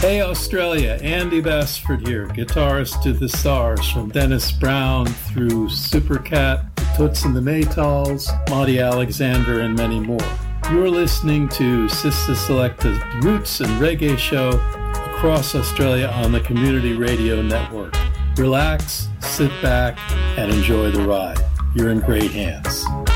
Hey Australia, Andy Basford here, guitarist to the stars from Dennis Brown through Supercat, the Toots and the Maytals, Monty Alexander, and many more. You're listening to Sister Selecta's Roots and Reggae show across Australia on the Community Radio Network. Relax, sit back, and enjoy the ride. You're in great hands.